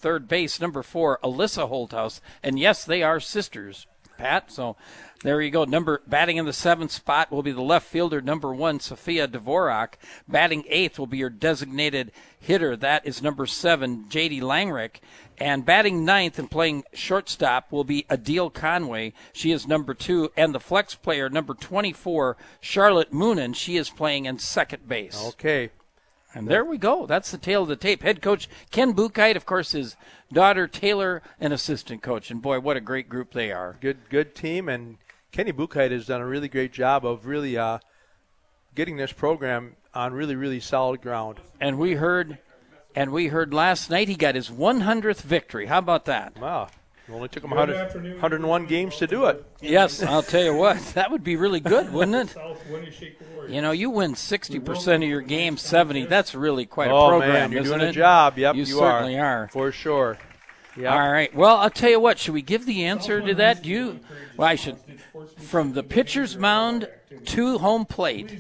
third base, number 4, Alyssa Holthouse. And yes, they are sisters, Pat. So there you go. Batting in the 7th spot will be the left fielder, number 1, Sophia Dvorak. Batting 8th will be your designated hitter. That is number 7, J.D. Langrick. And batting 9th and playing shortstop will be Adele Conway. She is number 2. And the flex player, number 24, Charlotte Moonen. She is playing in second base. Okay. And there we go. That's the tale of the tape. Head coach Ken Buchheit, of course, his daughter Taylor, an assistant coach. And, boy, what a great group they are. Good team. And Kenny Buchheit has done a really great job of really getting this program on really, really solid ground. And we heard last night he got his 100th victory. How about that? Wow. It only took him 101 games to do it. Yes, I'll tell you what. That would be really good, wouldn't it? You know, you win 60% of your games, 70. That's really quite a program, man, you're isn't doing it? a job. Yep, you certainly are. For sure. Yep. All right. Well, I'll tell you what. Should we give the answer to that? I should. From the pitcher's mound to home plate,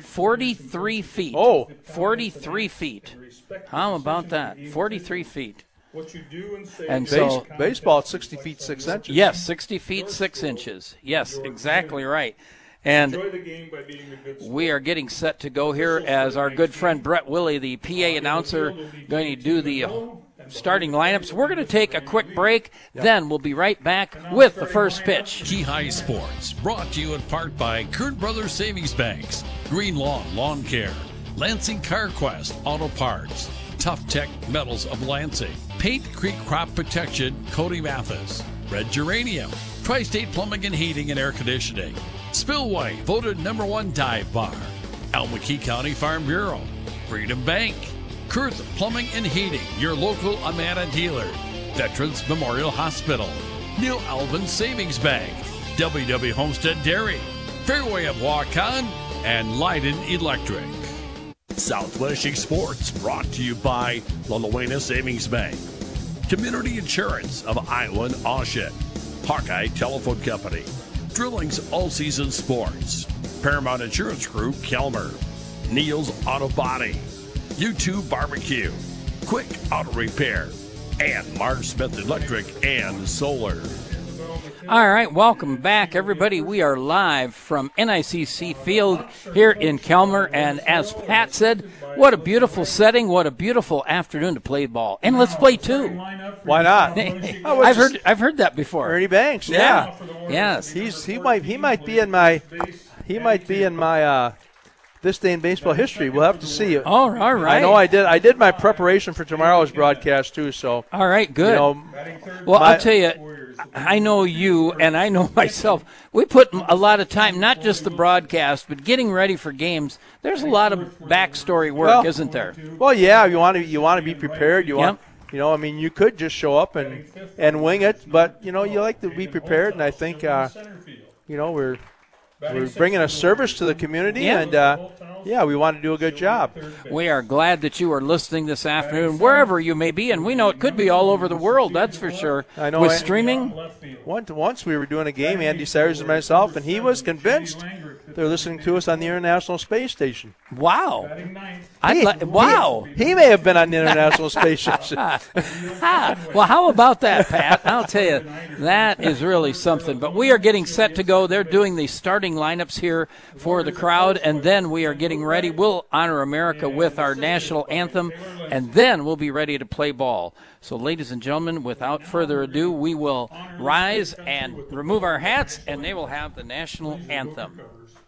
43 feet. Oh. 43 feet. How about that? 43 feet. What you do and say. And so baseball at 60 feet 6 inches. Yes, 60 feet 6 inches. Yes, exactly right. And Enjoy the game by being a good sport. we are getting set to go here as our good friend Brett Willie, the PA announcer, going to do the starting lineups. We're going to take a quick break. Then we'll be right back with the first pitch. Key High Sports, brought to you in part by Kern Brothers Savings Banks, Green Lawn Lawn Care, Lansing CarQuest Auto Parts, Tough Tech Metals of Lansing, Paint Creek Crop Protection, Cody Mathis, Red Geranium, Tri-State Plumbing and Heating and Air Conditioning, Spillway, voted #1 dive bar, Albuquerque County Farm Bureau, Freedom Bank, Kurth Plumbing and Heating, your local Amana dealer, Veterans Memorial Hospital, Neil Alvin Savings Bank, WW Homestead Dairy, Fairway of Waukon, and Leiden Electric. Southwestern Sports, brought to you by La Luena Savings Bank, Community Insurance of Iowa and Oshet, Hawkeye Telephone Company, Drilling's All Season Sports, Paramount Insurance Group, Kelmer, Neil's Auto Body, U2 Barbecue, Quick Auto Repair, and Mars Smith Electric and Solar. All right, welcome back, everybody. We are live from NICC Field here in Kelmer, and as Pat said, what a beautiful setting, what a beautiful afternoon to play ball. And let's play two. Why not? I've heard that before. Ernie Banks, yeah. Yes. He might be in my This Day in Baseball History. We'll have to see. Oh, all right. I know I did my preparation for tomorrow's broadcast too. So all right, good. I'll tell you, I know you and I know myself. We put a lot of time, not just the broadcast, but getting ready for games. There's a lot of backstory work, isn't there? Well, yeah. You want to be prepared. You could just show up and wing it, but you like to be prepared. And I think we're bringing a service to the community, and we want to do a good job. We are glad that you are listening this afternoon, wherever you may be, and we know it could be all over the world, that's for sure. I know. With streaming? Once we were doing a game, Andy Sayers and myself, and he was convinced they're listening to us on the International Space Station. Wow. Wow. He may have been on the International Space Station. Well, how about that, Pat? I'll tell you, that is really something. But we are getting set to go. They're doing the starting lineups here for the crowd, and then we are getting ready. We'll honor America with our national anthem, and then we'll be ready to play ball. So, ladies and gentlemen, without further ado, we will rise and remove our hats, and they will have the national anthem.